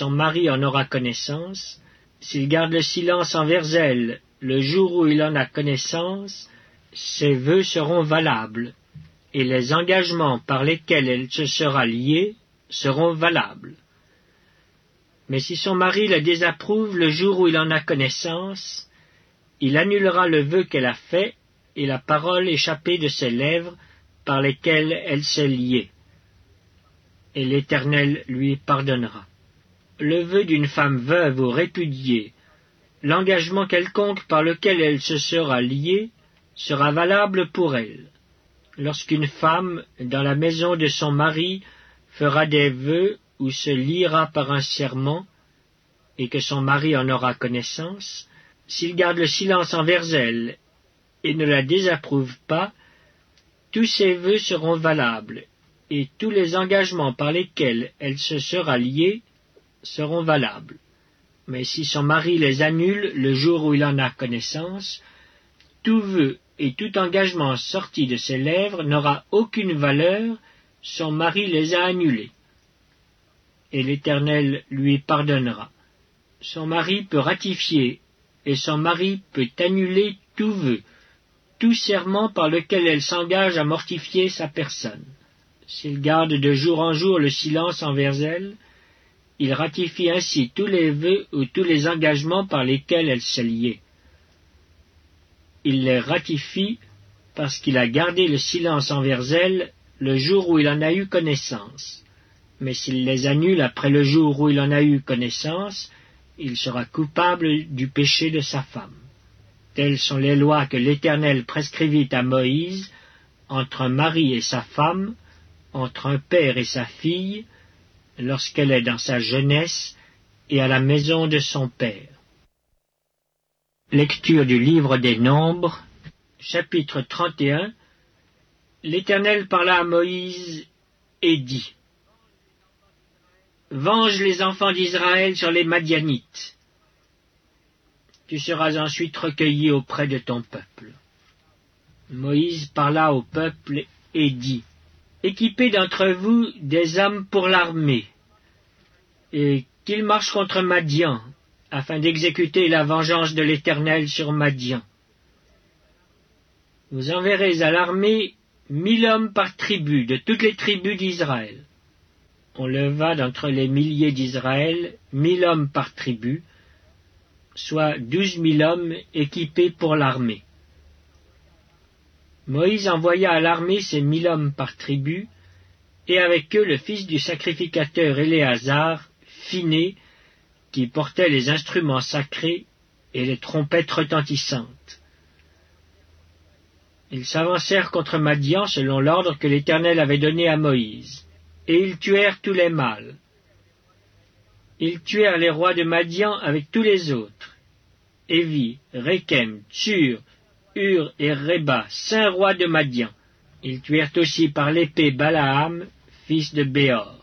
son mari en aura connaissance, s'il garde le silence envers elle le jour où il en a connaissance, ses vœux seront valables, et les engagements par lesquels elle se sera liée seront valables. Mais si son mari la désapprouve le jour où il en a connaissance, il annulera le vœu qu'elle a fait et la parole échappée de ses lèvres par lesquelles elle s'est liée, et l'Éternel lui pardonnera. Le vœu d'une femme veuve ou répudiée, l'engagement quelconque par lequel elle se sera liée, sera valable pour elle. Lorsqu'une femme, dans la maison de son mari, fera des vœux ou se liera par un serment, et que son mari en aura connaissance, s'il garde le silence envers elle et ne la désapprouve pas, tous ses vœux seront valables, et tous les engagements par lesquels elle se sera liée seront valables. Mais si son mari les annule le jour où il en a connaissance, tout vœu et tout engagement sorti de ses lèvres n'aura aucune valeur, son mari les a annulés, et l'Éternel lui pardonnera. Son mari peut ratifier, et son mari peut annuler tout vœu, tout serment par lequel elle s'engage à mortifier sa personne. S'il garde de jour en jour le silence envers elle, il ratifie ainsi tous les vœux ou tous les engagements par lesquels elle s'est liée. Il les ratifie parce qu'il a gardé le silence envers elle le jour où il en a eu connaissance. Mais s'il les annule après le jour où il en a eu connaissance, il sera coupable du péché de sa femme. Telles sont les lois que l'Éternel prescrivit à Moïse entre un mari et sa femme, entre un père et sa fille, lorsqu'elle est dans sa jeunesse et à la maison de son père. Lecture du livre des Nombres, chapitre 31. L'Éternel parla à Moïse et dit: Venge les enfants d'Israël sur les Madianites. Tu seras ensuite recueilli auprès de ton peuple. Moïse parla au peuple et dit: Équipez d'entre vous des hommes pour l'armée, et qu'ils marchent contre Madian, afin d'exécuter la vengeance de l'Éternel sur Madian. Vous enverrez à l'armée 1000 hommes par tribu, de toutes les tribus d'Israël. On leva d'entre les milliers d'Israël 1000 hommes par tribu, soit 12 000 hommes équipés pour l'armée. Moïse envoya à l'armée ces 1000 hommes par tribu, et avec eux le fils du sacrificateur Éléazar, Phiné, qui portait les instruments sacrés et les trompettes retentissantes. Ils s'avancèrent contre Madian selon l'ordre que l'Éternel avait donné à Moïse, et ils tuèrent tous les mâles. Ils tuèrent les rois de Madian avec tous les autres, Évi, Rékem, Tsur, Hur et Réba, 5 rois de Madian. Ils tuèrent aussi par l'épée Balaam, fils de Béor.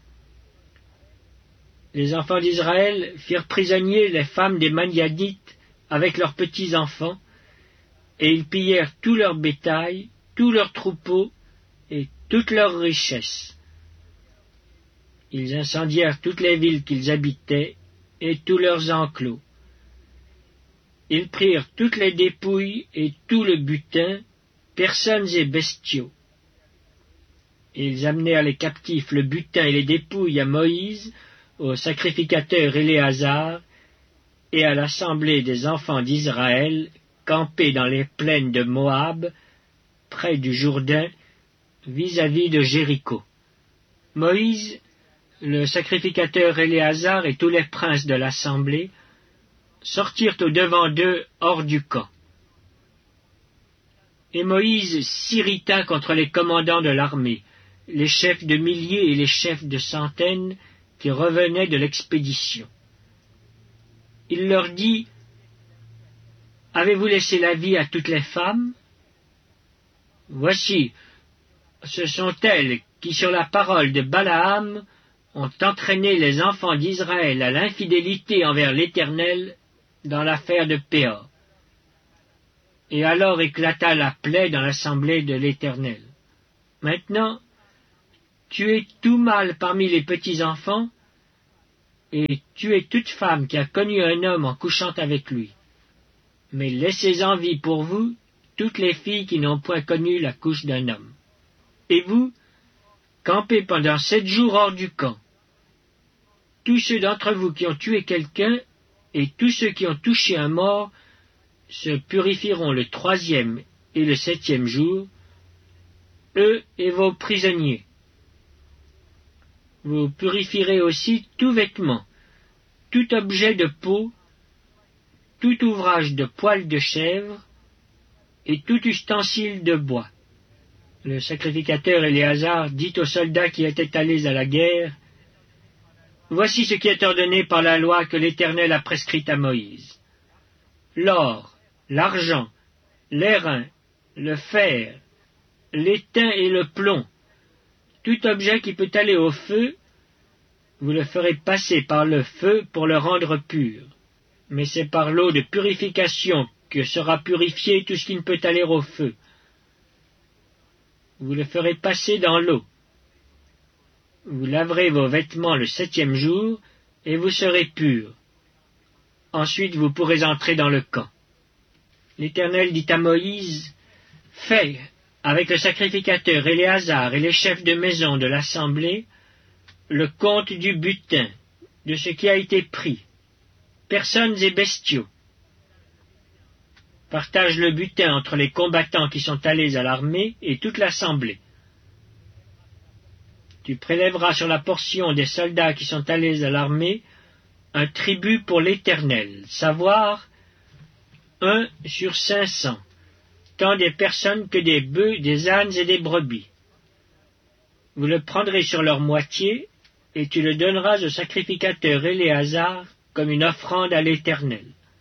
Les enfants d'Israël firent prisonniers les femmes des Madianites avec leurs petits-enfants, et ils pillèrent tout leur bétail, tous leurs troupeaux et toutes leurs richesses. Ils incendièrent toutes les villes qu'ils habitaient et tous leurs enclos. Ils prirent toutes les dépouilles et tout le butin, personnes et bestiaux. Ils amenèrent les captifs, le butin et les dépouilles à Moïse, au sacrificateur Éléazar, et à l'assemblée des enfants d'Israël, campés dans les plaines de Moab, près du Jourdain, vis-à-vis de Jéricho. Moïse, le sacrificateur Éléazar et tous les princes de l'assemblée sortirent au-devant d'eux hors du camp. Et Moïse s'irrita contre les commandants de l'armée, les chefs de milliers et les chefs de centaines qui revenaient de l'expédition. Il leur dit: Avez-vous laissé la vie à toutes les femmes? Voici, ce sont elles qui, sur la parole de Balaam, ont entraîné les enfants d'Israël à l'infidélité envers l'Éternel dans l'affaire de Péor. Et alors éclata la plaie dans l'assemblée de l'Éternel. Maintenant, tuez tout mâle parmi les petits-enfants, et tuez toute femme qui a connu un homme en couchant avec lui. Mais laissez en vie pour vous toutes les filles qui n'ont point connu la couche d'un homme. Et vous, campez pendant 7 jours hors du camp. Tous ceux d'entre vous qui ont tué quelqu'un, et tous ceux qui ont touché un mort, se purifieront le 3e et le 7e jour, eux et vos prisonniers. Vous purifierez aussi tout vêtement, tout objet de peau, tout ouvrage de poil de chèvre, et tout ustensile de bois. Le sacrificateur Éléazar dit aux soldats qui étaient allés à la guerre, « Voici ce qui est ordonné par la loi que l'Éternel a prescrite à Moïse. L'or, l'argent, l'airain, le fer, l'étain et le plomb, tout objet qui peut aller au feu, vous le ferez passer par le feu pour le rendre pur. Mais c'est par l'eau de purification que sera purifié tout ce qui ne peut aller au feu. Vous le ferez passer dans l'eau. Vous laverez vos vêtements le 7e jour, et vous serez purs. Ensuite vous pourrez entrer dans le camp. » L'Éternel dit à Moïse, « Fais, avec le sacrificateur Éléazar et les chefs de maison de l'assemblée, le compte du butin, de ce qui a été pris, personnes et bestiaux. Partage le butin entre les combattants qui sont allés à l'armée et toute l'assemblée. Tu prélèveras sur la portion des soldats qui sont allés à l'armée un tribut pour l'Éternel, savoir 1 sur 500, tant des personnes que des bœufs, des ânes et des brebis. Vous le prendrez sur leur moitié, et tu le donneras au sacrificateur Éléazar comme une offrande à l'Éternel.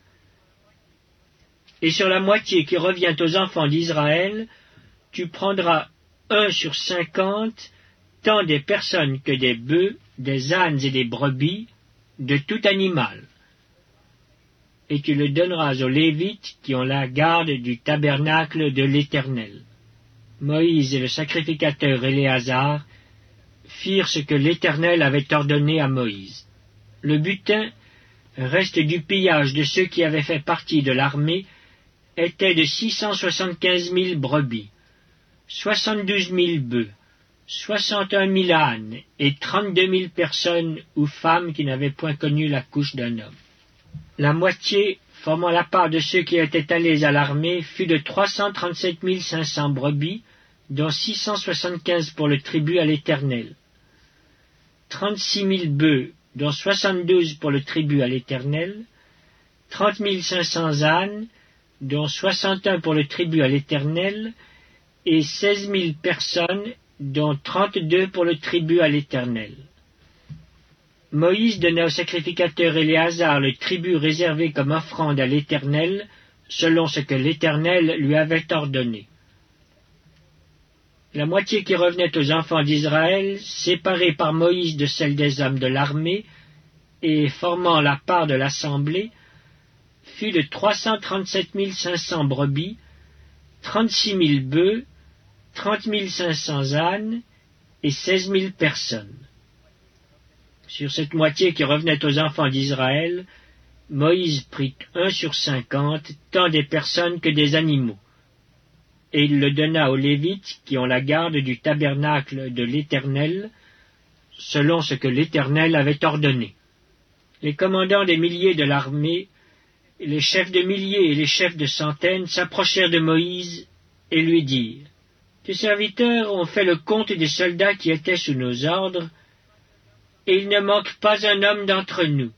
Et sur la moitié qui revient aux enfants d'Israël, tu prendras 1 sur 50, tant des personnes que des bœufs, des ânes et des brebis, de tout animal. Et tu le donneras aux Lévites qui ont la garde du tabernacle de l'Éternel. Moïse et le sacrificateur Éléazar firent ce que l'Éternel avait ordonné à Moïse. Le butin, reste du pillage de ceux qui avaient fait partie de l'armée, était de 675 000 brebis, 72 000 bœufs, 61 000 ânes et 32 000 personnes ou femmes qui n'avaient point connu la couche d'un homme. La moitié, formant la part de ceux qui étaient allés à l'armée, fut de 337 500 brebis, dont 675 pour le tribut à l'Éternel. 36 000 bœufs, dont 72 pour le tribut à l'Éternel. 30 500 ânes, dont 61 pour le tribut à l'Éternel, et 16 000 personnes, dont 32 pour le tribut à l'Éternel. Moïse donna au sacrificateur Éléazar le tribut réservé comme offrande à l'Éternel, selon ce que l'Éternel lui avait ordonné. La moitié qui revenait aux enfants d'Israël, séparée par Moïse de celle des hommes de l'armée, et formant la part de l'assemblée, fut de 337 500 brebis, 36 000 bœufs, 30 500 ânes et 16 000 personnes. Sur cette moitié qui revenait aux enfants d'Israël, Moïse prit 1 sur 50, tant des personnes que des animaux. Et il le donna aux Lévites qui ont la garde du tabernacle de l'Éternel, selon ce que l'Éternel avait ordonné. Les commandants des milliers de l'armée, les chefs de milliers et les chefs de centaines s'approchèrent de Moïse et lui dirent, « Tes serviteurs ont fait le compte des soldats qui étaient sous nos ordres, et il ne manque pas un homme d'entre nous.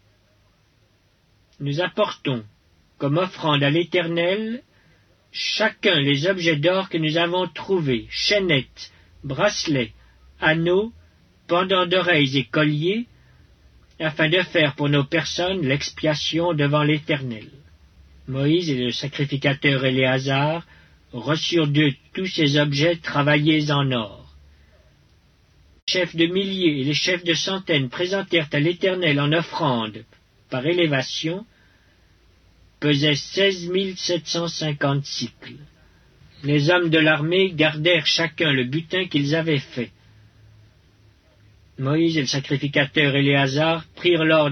Nous apportons, comme offrande à l'Éternel, chacun les objets d'or que nous avons trouvés, chaînettes, bracelets, anneaux, pendants d'oreilles et colliers, afin de faire pour nos personnes l'expiation devant l'Éternel. » Moïse et le sacrificateur Éléazar reçurent d'eux tous ces objets travaillés en or. Les chefs de milliers et les chefs de centaines présentèrent à l'Éternel en offrande, par élévation, pesaient 16 750 cycles. Les hommes de l'armée gardèrent chacun le butin qu'ils avaient fait. Moïse et le sacrificateur Éléazar prirent l'ordre